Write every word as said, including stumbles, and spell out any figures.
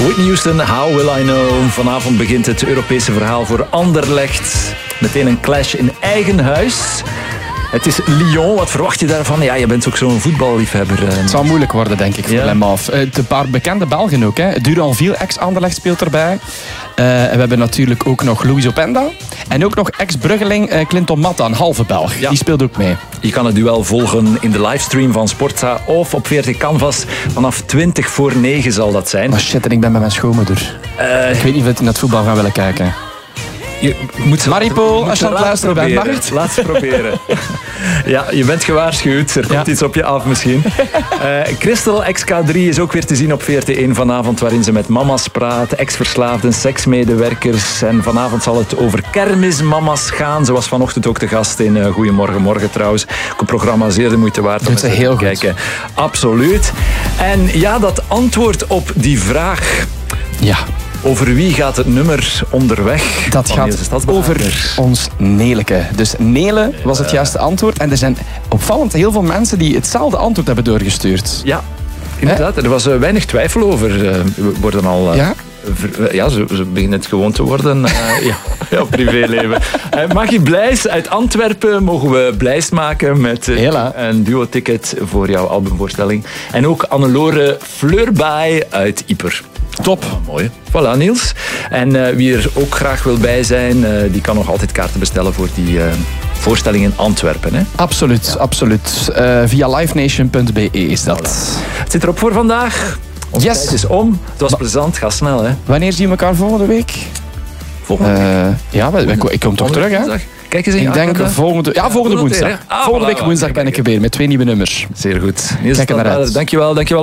Whitney Houston, How Will I Know. Vanavond begint het Europese verhaal voor Anderlecht. Meteen een clash in eigen huis. Het is Lyon, wat verwacht je daarvan? Ja, je bent ook zo'n voetballiefhebber. Het zal moeilijk worden, denk ik, voor ja. Lemaf. Uh, een paar bekende Belgen ook. Hè. Duranville, ex-Anderlecht, speelt erbij. Uh, en we hebben natuurlijk ook nog Louis Openda. En ook nog ex-Bruggeling uh, Clinton Matta, een halve Belg. Ja. Die speelt ook mee. Je kan het duel volgen in de livestream van Sportza of op veertig Canvas. Vanaf twintig voor negen zal dat zijn. Maar shit, en ik ben met mijn schoonmoeder. Uh, ik weet niet of ik naar het voetbal gaan willen kijken. Je moet Maripool, als je aan het luisteren bent, mag het? Laat het proberen. Ja, je bent gewaarschuwd. Er komt ja. iets op je af misschien. Uh, Christel X K drie is ook weer te zien op V R T één vanavond, waarin ze met mama's praat, ex-verslaafden, seksmedewerkers. En vanavond zal het over kermismama's gaan. Ze was vanochtend ook de gast in uh, Goedemorgen Morgen trouwens. Ook een programma zeer de moeite waard om eens heel te kijken. Goed. Absoluut. En ja, dat antwoord op die vraag... Ja. Over wie gaat het nummer onderweg? Dat gaat over ons Neleke. Dus Nele was het juiste antwoord. En er zijn opvallend heel veel mensen die hetzelfde antwoord hebben doorgestuurd. Ja, inderdaad. Er was uh, weinig twijfel over. Uh, we worden al... Uh, ja? Ver, ja, ze, ze beginnen het gewoon te worden. Uh, ja, ja, privéleven. Uh, Maggie Blijs uit Antwerpen mogen we Blijs maken met uh, een duo-ticket voor jouw albumvoorstelling. En ook Annelore Fleurbaai uit Ieper. Top. Oh, mooi. Voilà, Niels. En uh, wie er ook graag wil bij zijn, uh, die kan nog altijd kaarten bestellen voor die uh, voorstelling in Antwerpen. Hè? Absoluut, ja. absoluut. Uh, via livenation punt b e is dat. Voilà. Het zit erop voor vandaag. Onze yes. tijd is om. Het was plezant. Ga snel, hè. Wanneer zien we elkaar volgende week? Volgende week? Uh, ja, wij, wij, ik kom toch terug, hè? Woensdag. Kijk eens in ik denk volgende, ja, volgende woensdag. Ah, volgende voilà, week woensdag ben ik er weer met twee nieuwe nummers. Zeer goed. Niels, kijk er naar uit. Dankjewel, dankjewel.